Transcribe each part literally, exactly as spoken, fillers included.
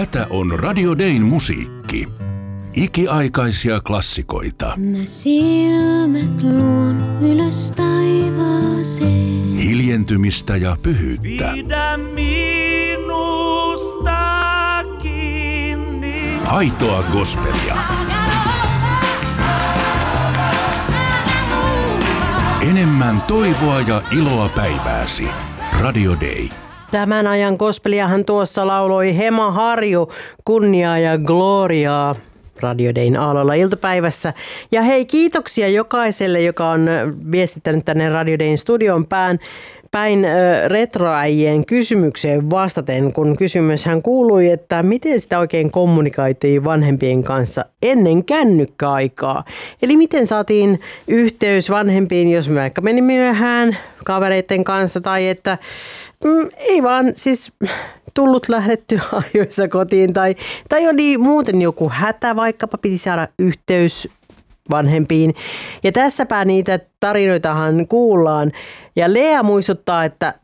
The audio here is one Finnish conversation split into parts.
Tätä on Radio Dayn musiikki. Ikiaikaisia klassikoita. Mä silmät luon ylös taivaaseen. Hiljentymistä ja pyhyyttä. Pidä minusta kiinni. Aitoa gospelia. Enemmän toivoa ja iloa päivääsi. Radio Day. Tämän ajan gospeliahan tuossa lauloi Hema Harju, kunniaa ja gloriaa Radio Dayn aalloilla iltapäivässä. Ja hei, kiitoksia jokaiselle, joka on viestittänyt tänne Radio Dayn studion pään, päin retroäijien kysymykseen vastaten, kun kysymyshän kuului, että miten sitä oikein kommunikoitiin vanhempien kanssa ennen kännykkäaikaa. Eli miten saatiin yhteys vanhempiin, jos me vaikka meni myöhään kavereiden kanssa tai että mm, ei vaan siis tullut lähdetty ajoissa kotiin tai, tai oli muuten joku hätä, vaikkapa piti saada yhteys vanhempiin. Ja tässäpä niitä tarinoitahan kuullaan. Ja Lea muistuttaa, että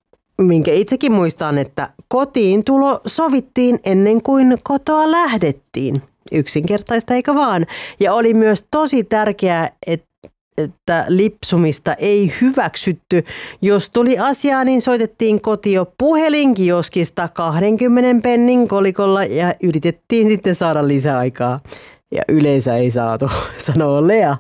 minkä itsekin muistan, että kotiin tulo sovittiin ennen kuin kotoa lähdettiin. Yksinkertaista eikä vaan. Ja oli myös tosi tärkeää, että että lipsumista ei hyväksytty. Jos tuli asiaa, niin soitettiin kotio puhelinkioskista kahdenkymmenen pennin kolikolla ja yritettiin sitten saada lisäaikaa. Ja yleensä ei saatu, sanoo Lea.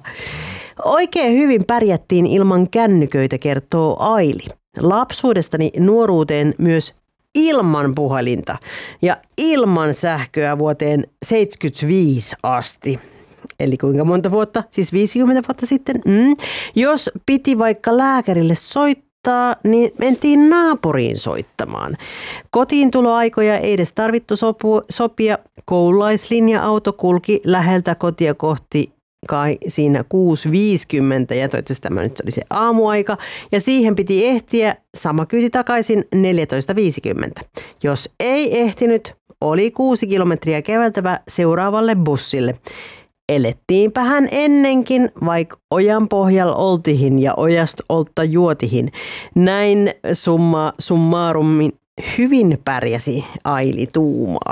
Oikein hyvin pärjättiin ilman kännyköitä, kertoo Aili. Lapsuudestani nuoruuteen myös ilman puhelinta ja ilman sähköä vuoteen seitsemänkymmentäviisi asti. Eli kuinka monta vuotta? Siis viisikymmentä vuotta sitten. Mm. Jos piti vaikka lääkärille soittaa, niin mentiin naapuriin soittamaan. Kotiintuloaikoja ei edes tarvittu sopu, sopia. Koululaislinja-auto kulki läheltä kotia kohti kai siinä kuusi viisikymmentä ja toivottavasti tämä nyt oli se aamuaika. Ja siihen piti ehtiä sama kyyti takaisin neljätoista viisikymmentä. Jos ei ehtinyt, oli kuusi kilometriä käveltävä seuraavalle bussille. Elettiinpähän ennenkin, vaikka ojan pohjalla oltihin ja ojasta oltta juotihin. Näin summa summarumin hyvin pärjäsi Aili tuumaa.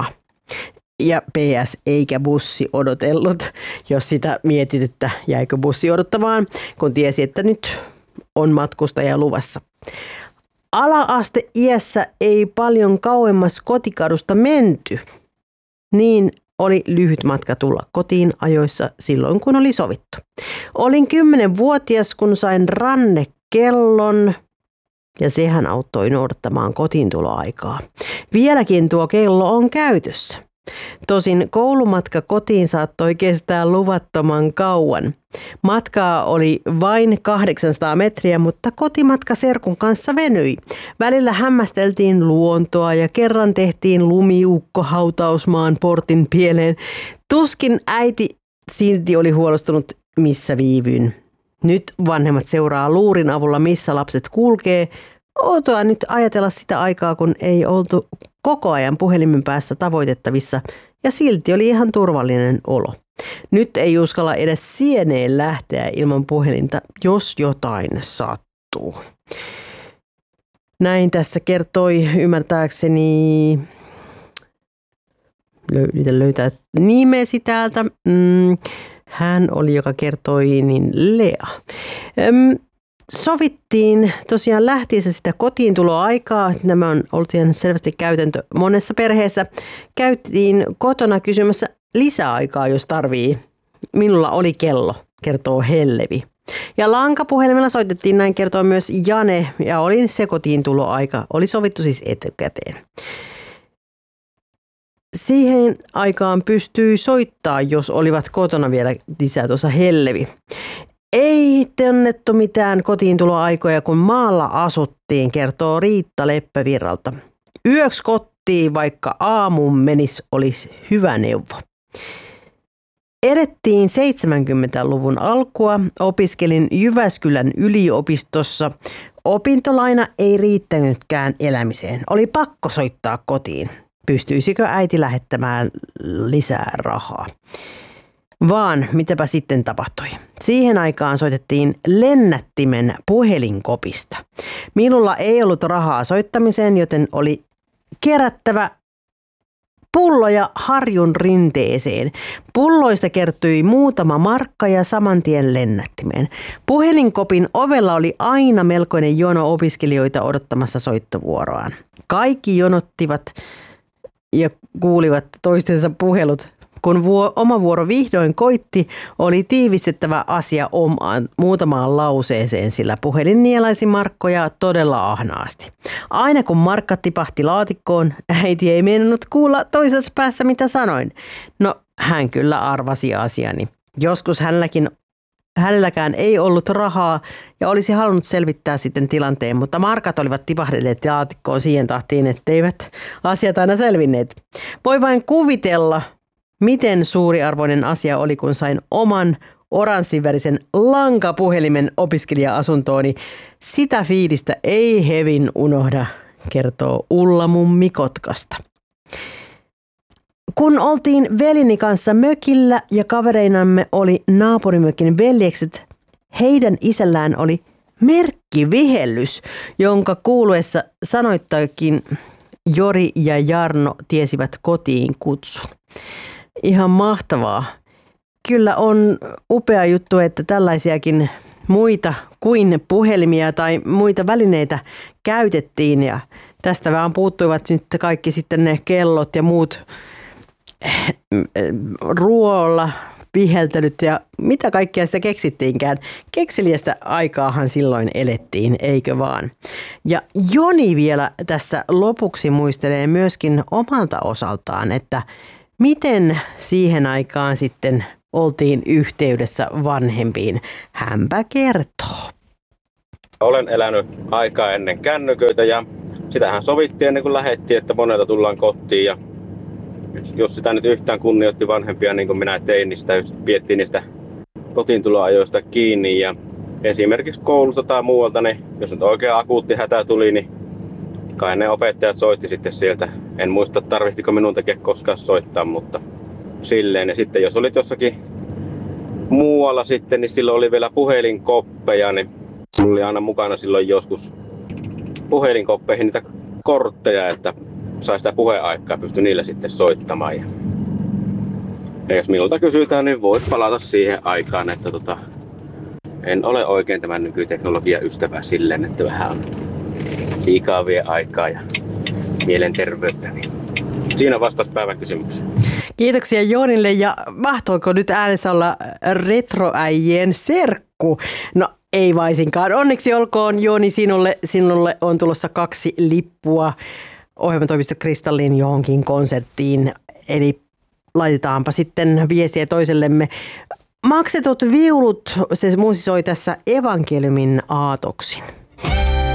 Ja P S eikä bussi odotellut, jos sitä mietit, että jäikö bussi odottamaan, kun tiesi, että nyt on matkustaja luvassa. Ala-aste iässä ei paljon kauemmas kotikadusta menty. Niin oli lyhyt matka tulla kotiin ajoissa silloin, kun oli sovittu. Olin kymmenvuotias, kun sain rannekellon ja sehän auttoi noudattamaan kotiintuloaikaa. Vieläkin tuo kello on käytössä. Tosin koulumatka kotiin saattoi kestää luvattoman kauan. Matkaa oli vain kahdeksansataa metriä, mutta kotimatka serkun kanssa venyi. Välillä hämmästeltiin luontoa ja kerran tehtiin lumiukko hautausmaan portin pieleen. Tuskin äiti silti oli huolestunut, missä viivyin. Nyt vanhemmat seuraa luurin avulla, missä lapset kulkee. Outoa nyt ajatella sitä aikaa, kun ei oltu koko ajan puhelimen päässä tavoitettavissa ja silti oli ihan turvallinen olo. Nyt ei uskalla edes sieneen lähteä ilman puhelinta, jos jotain sattuu. Näin tässä kertoi ymmärtääkseni, yritän löytää nimesi täältä, mm, hän oli joka kertoi niin Lea. Öm, Sovittiin tosiaan lähtiessä sitä kotiintuloaikaa. Nämä on ollut ihan selvästi käytäntö monessa perheessä. Käytiin kotona kysymässä lisäaikaa, jos tarvii. Minulla oli kello, kertoo Hellevi. Ja lankapuhelimella soitettiin, näin kertoo myös Jane, ja oli se kotiintuloaika. Oli sovittu siis etukäteen. Siihen aikaan pystyi soittaa, jos olivat kotona vielä, lisää tuossa Hellevi. Ei tunnettu mitään kotiintuloaikoja, kun maalla asuttiin, kertoo Riitta Leppävirralta. Yöksi kotiin, vaikka aamuun menis, olisi hyvä neuvo. Edettiin seitsemänkymmentäluvun alkua, opiskelin Jyväskylän yliopistossa. Opintolaina ei riittänytkään elämiseen. Oli pakko soittaa kotiin. Pystyisikö äiti lähettämään lisää rahaa? Vaan mitäpä sitten tapahtui. Siihen aikaan soitettiin lennättimen puhelinkopista. Minulla ei ollut rahaa soittamiseen, joten oli kerättävä pulloja Harjun rinteeseen. Pulloista kertyi muutama markka ja saman tien lennättimeen. Puhelinkopin ovella oli aina melkoinen jono opiskelijoita odottamassa soittovuoroaan. Kaikki jonottivat ja kuulivat toistensa puhelut. Kun vuo, oma vuoro vihdoin koitti, oli tiivistettävä asia omaan muutamaan lauseeseen, sillä puhelin nielaisi markkoja todella ahnaasti. Aina kun markka tipahti laatikkoon, äiti ei meinannut kuulla toisessa päässä mitä sanoin. No, hän kyllä arvasi asiani. Joskus hänelläkin, hänelläkään ei ollut rahaa ja olisi halunnut selvittää sitten tilanteen, mutta markat olivat tipahdelleet laatikkoon siihen tahtiin, etteivät asiat aina selvinneet. Voi vain kuvitella, miten suuriarvoinen asia oli, kun sain oman oranssivärisen lankapuhelimen opiskelija-asuntooni. Sitä fiilistä ei hevin unohda, kertoo Ulla mummi Kotkasta. Kun oltiin velini kanssa mökillä ja kavereinamme oli naapurimökin veljekset, heidän isällään oli merkkivihellys, jonka kuuluessa sanoittakin Jori ja Jarno tiesivät kotiin kutsun. Ihan mahtavaa. Kyllä on upea juttu, että tällaisiakin muita kuin puhelimia tai muita välineitä käytettiin ja tästä vaan puuttuivat nyt kaikki sitten ne kellot ja muut ruoalla viheltelyt ja mitä kaikkea sitä keksittiinkään. Kekseliästä aikaahan silloin elettiin, eikö vaan? Ja Joni vielä tässä lopuksi muistelee myöskin omalta osaltaan, että miten siihen aikaan sitten oltiin yhteydessä vanhempiin? Hänpä kertoo. Olen elänyt aikaa ennen kännyköitä ja sitähän sovittiin ennen kuin lähdettiin, että monelta tullaan kotiin. Ja jos sitä nyt yhtään kunnioitti vanhempia niin kuin minä tein, niin sitä piettiin niistä kotiintuloajoista kiinni. Ja esimerkiksi koulusta tai muualta, niin jos nyt oikein akuutti hätä tuli, niin kai ne opettajat soitti sitten sieltä. En muista, tarvitsiko minun tekee koskaan soittaa, mutta silleen. Ja sitten jos olit jossakin muualla sitten, niin silloin oli vielä puhelinkoppeja, niin mulla oli aina mukana silloin joskus puhelinkoppeihin niitä kortteja, että sai sitä puheaikaa, pystyi niillä sitten soittamaan. Ja jos minulta kysytään, niin voisi palata siihen aikaan, että tota, en ole oikein tämän nykyteknologian ystävä silleen, että vähän on liikaa vie aikaa ja mielenterveyttä. Niin siinä vastaus päivän kysymykseen. Kiitoksia Joonille ja mahtoiko nyt äänessä olla retroäijien serkku? No ei vaisinkaan. Onneksi olkoon Jooni sinulle. Sinulle on tulossa kaksi lippua ohjelmatoimisto Kristallin johonkin konserttiin. Eli laitetaanpa sitten viestiä toisellemme. Maksetut viulut, se musisoi tässä evankeliumin aatoksin.